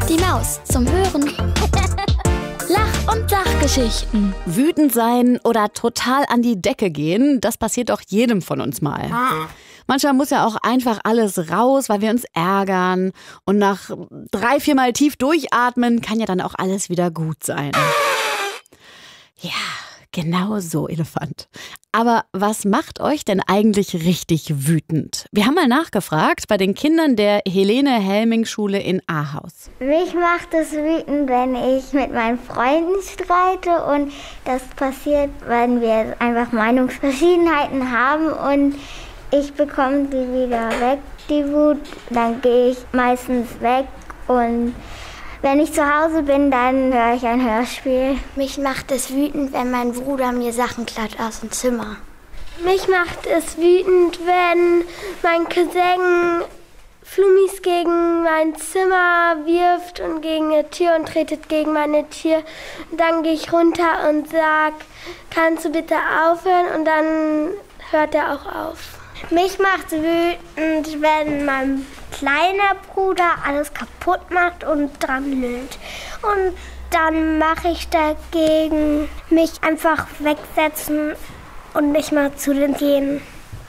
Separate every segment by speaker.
Speaker 1: Die Maus zum Hören. Lach- und Sachgeschichten.
Speaker 2: Wütend sein oder total an die Decke gehen, das passiert doch jedem von uns mal. Manchmal muss ja auch einfach alles raus, weil wir uns ärgern. Und nach 3-4 Mal tief durchatmen kann ja dann auch alles wieder gut sein. Ja, genau so, Elefant. Aber was macht euch denn eigentlich richtig wütend? Wir haben mal nachgefragt bei den Kindern der Helene-Helming-Schule in Ahaus.
Speaker 3: Mich macht es wütend, wenn ich mit meinen Freunden streite, und das passiert, wenn wir einfach Meinungsverschiedenheiten haben und ich bekomme die wieder weg, die Wut. Dann gehe ich meistens weg, und wenn ich zu Hause bin, dann höre ich ein Hörspiel.
Speaker 4: Mich macht es wütend, wenn mein Bruder mir Sachen klaut aus dem Zimmer.
Speaker 5: Mich macht es wütend, wenn mein Cousin Flummis gegen mein Zimmer wirft und gegen eine Tür und tretet gegen meine Tür. Dann gehe ich runter und sage, kannst du bitte aufhören? Und dann hört er auch auf.
Speaker 3: Mich macht wütend, wenn mein kleiner Bruder alles kaputt macht und dran lügt. Und dann mache ich dagegen, mich einfach wegsetzen und nicht mal zu den gehen.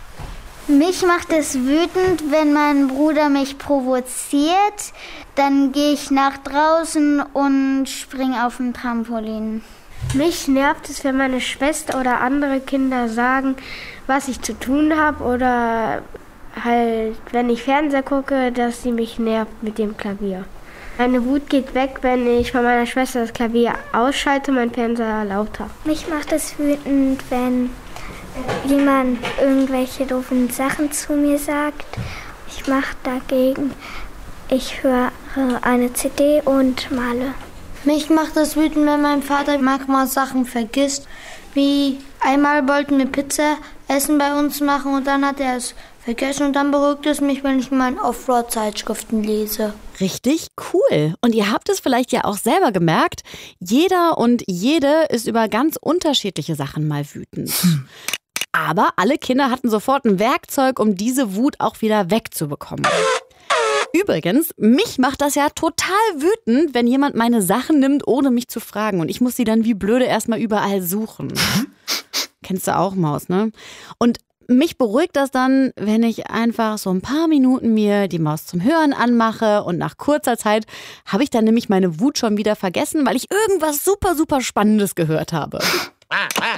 Speaker 3: Mich macht es wütend, wenn mein Bruder mich provoziert. Dann gehe ich nach draußen und springe auf dem Trampolin.
Speaker 5: Mich nervt es, wenn meine Schwester oder andere Kinder sagen, was ich zu tun habe, oder halt, wenn ich Fernseher gucke, dass sie mich nervt mit dem Klavier. Meine Wut geht weg, wenn ich von meiner Schwester das Klavier ausschalte und mein Fernseher lauter.
Speaker 3: Mich macht es wütend, wenn jemand irgendwelche doofen Sachen zu mir sagt. Ich mache dagegen, ich höre eine CD und male.
Speaker 4: Mich macht es wütend, wenn mein Vater manchmal Sachen vergisst. Wie einmal wollten wir Pizza essen bei uns machen und dann hat er es vergessen, und dann beruhigt es mich, wenn ich meine Offroad-Zeitschriften lese.
Speaker 2: Richtig cool. Und ihr habt es vielleicht ja auch selber gemerkt, jeder und jede ist über ganz unterschiedliche Sachen mal wütend. Aber alle Kinder hatten sofort ein Werkzeug, um diese Wut auch wieder wegzubekommen. Übrigens, mich macht das ja total wütend, wenn jemand meine Sachen nimmt, ohne mich zu fragen. Und ich muss sie dann wie blöde erstmal überall suchen. Kennst du auch, Maus, ne? Und mich beruhigt das dann, wenn ich einfach so ein paar Minuten mir die Maus zum Hören anmache, und nach kurzer Zeit habe ich dann nämlich meine Wut schon wieder vergessen, weil ich irgendwas super, super Spannendes gehört habe.